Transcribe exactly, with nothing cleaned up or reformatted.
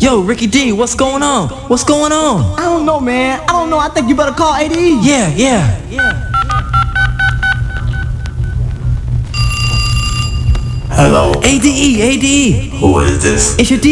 Yo, Ricky D, what's going on? What's going on? I don't know, man. I don't know. I think you better call A D E. Yeah, yeah. Hello. A D E, A D E. Who is this? It's your D